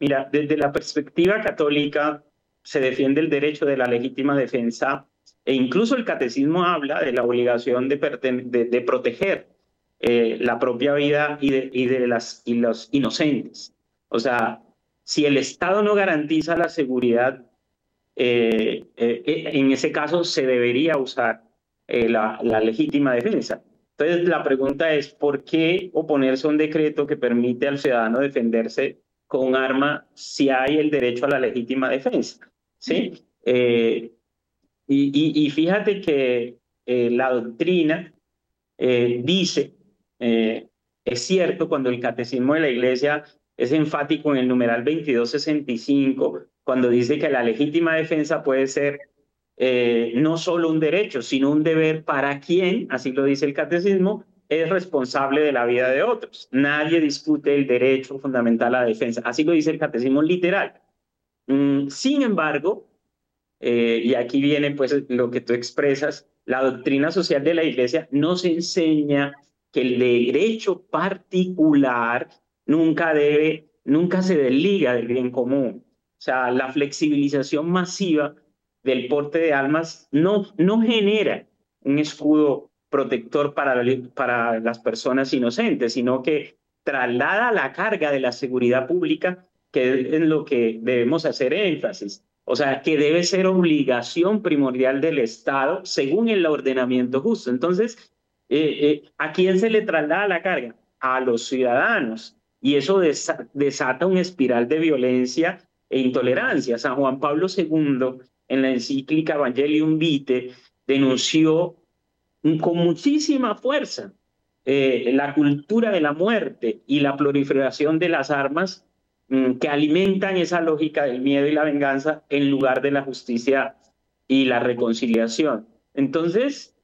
Mira, desde la perspectiva católica se defiende el derecho de la legítima defensa e incluso el catecismo habla de la obligación de proteger la propia vida y los inocentes. O sea, si el Estado no garantiza la seguridad, en ese caso se debería usar la legítima defensa. Entonces, la pregunta es, ¿por qué oponerse a un decreto que permite al ciudadano defenderse con un arma si hay el derecho a la legítima defensa? ¿Sí? Y fíjate que la doctrina dice, es cierto, cuando el catecismo de la Iglesia es enfático en el numeral 2265, cuando dice que la legítima defensa puede ser no solo un derecho, sino un deber para quien, así lo dice el catecismo, es responsable de la vida de otros. Nadie discute el derecho fundamental a la defensa. Así lo dice el catecismo literal. Sin embargo, y aquí viene pues lo que tú expresas, la doctrina social de la Iglesia nos enseña que el derecho particular nunca se desliga del bien común. O sea, la flexibilización masiva del porte de armas no genera un escudo protector para las personas inocentes, sino que traslada la carga de la seguridad pública, que es en lo que debemos hacer énfasis. O sea, que debe ser obligación primordial del Estado según el ordenamiento justo. Entonces, ¿a quién se le traslada la carga? A los ciudadanos. Y eso desata una espiral de violencia e intolerancia. San Juan Pablo II, en la encíclica Evangelium Vitae, denunció con muchísima fuerza la cultura de la muerte y la proliferación de las armas que alimentan esa lógica del miedo y la venganza en lugar de la justicia y la reconciliación. Entonces,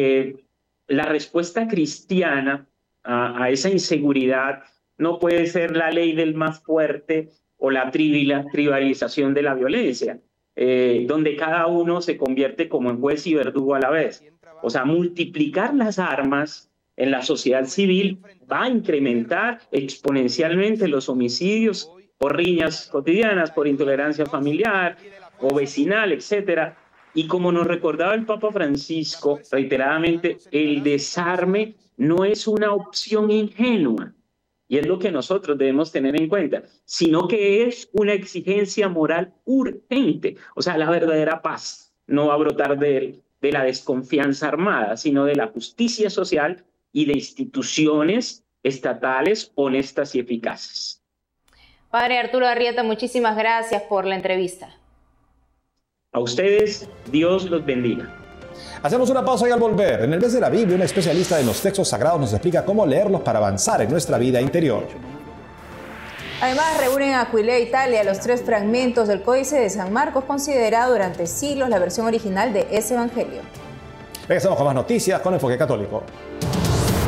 la respuesta cristiana a esa inseguridad no puede ser la ley del más fuerte o la tribalización de la violencia, donde cada uno se convierte como en juez y verdugo a la vez. O sea, multiplicar las armas en la sociedad civil va a incrementar exponencialmente los homicidios o riñas cotidianas por intolerancia familiar o vecinal, etcétera. Y como nos recordaba el Papa Francisco reiteradamente, el desarme no es una opción ingenua, y es lo que nosotros debemos tener en cuenta, sino que es una exigencia moral urgente. O sea, la verdadera paz no va a brotar de la desconfianza armada, sino de la justicia social y de instituciones estatales honestas y eficaces. Padre Arturo Arrieta, muchísimas gracias por la entrevista. A ustedes, Dios los bendiga. Hacemos una pausa y al volver, en el mes de la Biblia, un especialista en los textos sagrados nos explica cómo leerlos para avanzar en nuestra vida interior. Además, reúnen en Aquileia, Italia, los 3 fragmentos del Códice de San Marcos, considerado durante siglos la versión original de ese evangelio. Regresamos con más noticias con Enfoque Católico.